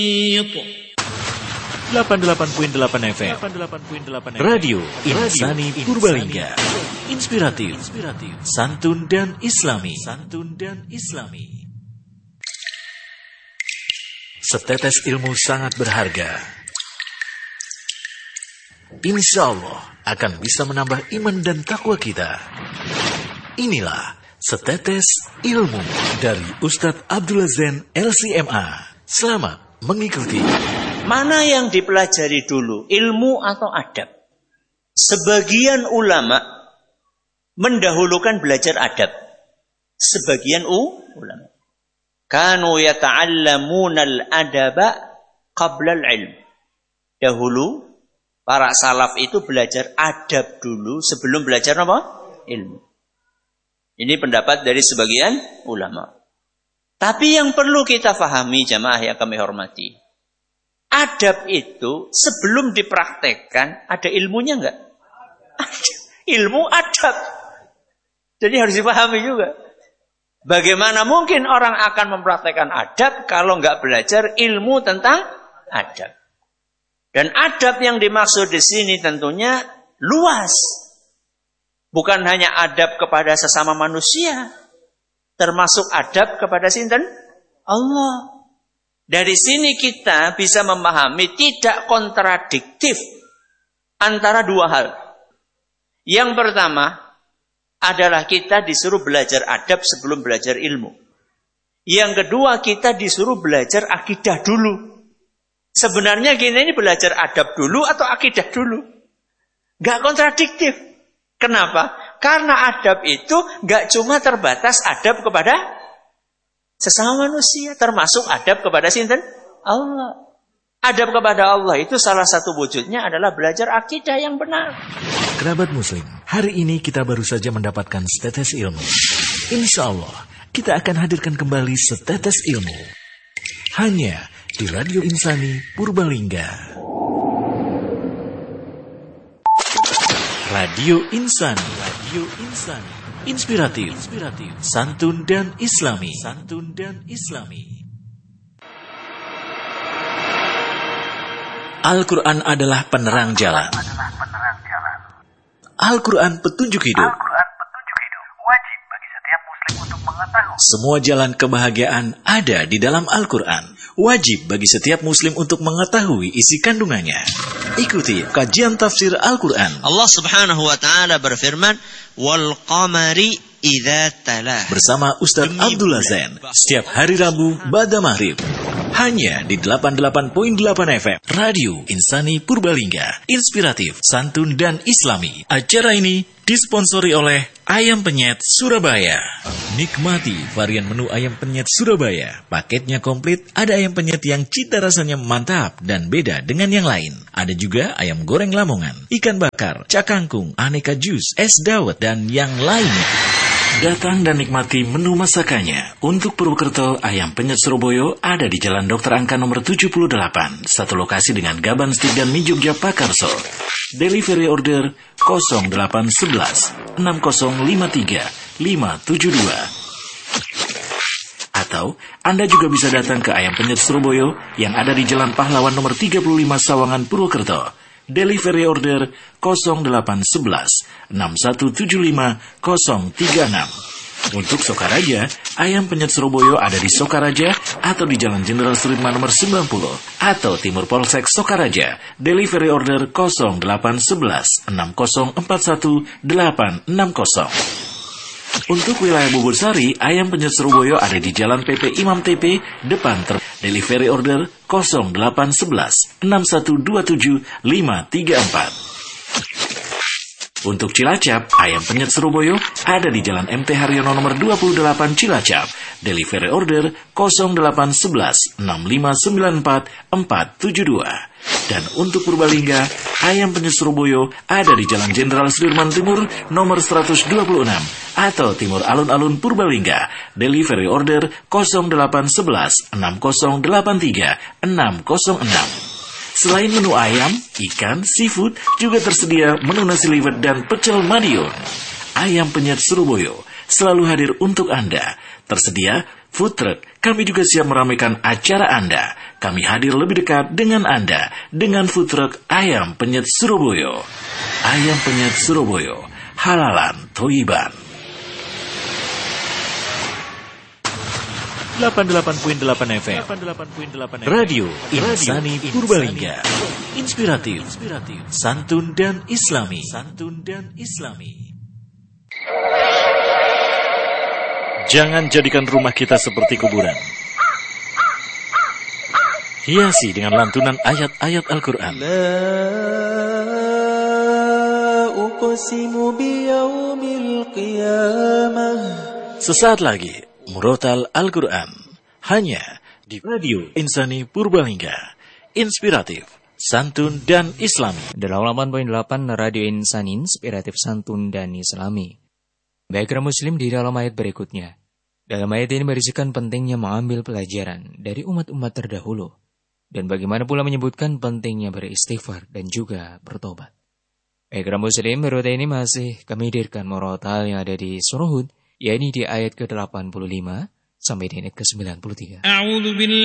88.8 FM Radio Insani Purbalingga. Inspiratif, santun dan islami. Setetes ilmu sangat berharga. Insya Allah akan bisa menambah iman dan takwa kita. Inilah Setetes Ilmu dari Ustadz Abdullah Zain LCMA. Selamat mengikuti. Mana yang dipelajari dulu, ilmu atau adab? Sebagian ulama mendahulukan belajar adab. Sebagian ulama kanu yata'allamuna al-adaba qabla al-ilm. Dahulu para salaf itu belajar adab dulu sebelum belajar apa? Ilmu. Ini pendapat dari sebagian ulama. Tapi yang perlu kita fahami jamaah yang kami hormati, adab itu sebelum dipraktekkan ada ilmunya enggak? Ada. Ilmu adab. Jadi harus dipahami juga. Bagaimana mungkin orang akan mempraktekkan adab kalau enggak belajar ilmu tentang adab? Dan adab yang dimaksud di sini tentunya luas. Bukan hanya adab kepada sesama manusia, termasuk adab kepada sinten? Allah. Dari sini kita bisa memahami tidak kontradiktif antara dua hal. Yang pertama adalah kita disuruh belajar adab sebelum belajar ilmu. Yang kedua kita disuruh belajar akidah dulu. Sebenarnya kita ini belajar adab dulu atau akidah dulu? Gak kontradiktif. Kenapa? Karena adab itu gak cuma terbatas adab kepada sesama manusia, termasuk adab kepada sinten? Allah. Adab kepada Allah itu salah satu wujudnya adalah belajar akidah yang benar. Kerabat Muslim, hari ini kita baru saja mendapatkan setetes ilmu. Insya Allah, kita akan hadirkan kembali setetes ilmu. Hanya di Radio Insani Purbalingga. Radio Insani. Inspiratif, santun dan islami. Al-Quran adalah penerang jalan. Al-Quran petunjuk hidup. Wajib bagi setiap muslim untuk mengetahui. Semua jalan kebahagiaan ada di dalam Al-Quran. Wajib bagi setiap muslim untuk mengetahui isi kandungannya. Ikuti kajian tafsir Al-Quran. Allah Subhanahu wa taala berfirman, "Wal qamari idza talah." Bersama Ustadz Abdullah Zain setiap hari Rabu ba'da maghrib. Hanya di 88.8 FM Radio Insani Purbalingga. Inspiratif, santun dan islami. Acara ini disponsori oleh Ayam Penyet Surabaya. Nikmati varian menu Ayam Penyet Surabaya. Paketnya komplit, ada ayam penyet yang cita rasanya mantap dan beda dengan yang lain. Ada juga ayam goreng Lamongan, ikan bakar, cakangkung, aneka jus, es dawet, dan yang lainnya. Datang dan nikmati menu masakannya. Untuk Purwokerto, Ayam Penyet Surabaya ada di Jalan Dr. Angka nomor 78. Satu lokasi dengan Gaban Stik dan Mie Jogja Pakarso. Delivery order 0811 6053 572. Atau Anda juga bisa datang ke Ayam Penyet Surabaya yang ada di Jalan Pahlawan nomor 35 Sawangan Purwokerto. Delivery order 0811 6175 036. Untuk Sokaraja, Ayam Penyet Surabaya ada di Sokaraja atau di Jalan Jenderal Sudirman nomor 90 atau Timur Polsek Sokaraja. Delivery order 0811 6041 860. Untuk wilayah Bubursari, Ayam Penyet Surabaya ada di Jalan PP Imam TP depan Delivery order 0811 6127 534. Untuk Cilacap, Ayam Penyet Surabaya ada di Jalan MT Haryono nomor 28 Cilacap. Delivery order 0811 6594 472. Dan untuk Purbalingga, Ayam Penyet Surabaya ada di Jalan Jenderal Sudirman Timur nomor 126 atau Timur Alun-Alun Purbalingga. Delivery order 0811 6083 606. Selain menu ayam, ikan, seafood, juga tersedia menu nasi liwet dan pecel Madiun. Ayam Penyet Surabaya selalu hadir untuk Anda. Tersedia food truck. Kami juga siap meramaikan acara Anda. kami hadir lebih dekat dengan Anda dengan food truck Ayam Penyet Surabaya. Ayam Penyet Surabaya, halalan Thoiban. 88.8 FM Radio Insani Purbalingga. Inspiratif, santun dan islami. Jangan jadikan rumah kita seperti kuburan. Hiasi dengan lantunan ayat-ayat Al-Quran. La uqsimu biyaumil qiyamah. Sesaat lagi Murotal Al-Quran, hanya di Radio Insani Purbalingga. Inspiratif, santun dan islami. 88.8 Radio Insani, inspiratif, santun dan islami. Baiklah muslim, di dalam ayat berikutnya. Dalam ayat ini berisikan pentingnya mengambil pelajaran dari umat-umat terdahulu. Dan bagaimana pula menyebutkan pentingnya beristighfar dan juga bertobat. Baiklah muslim, berikut ini masih kami hadirkan murotal yang ada di surah Hud, yakni di ayat ke-85 sampai di ayat ke-93.